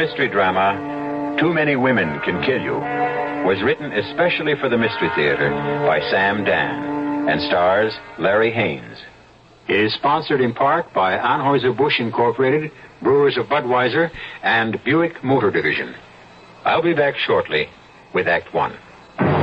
mystery drama, Too Many Women Can Kill You, was written especially for the Mystery Theater by Sam Dan and stars Larry Haynes. It is sponsored in part by Anheuser-Busch Incorporated, Brewers of Budweiser, and Buick Motor Division. I'll be back shortly with Act One.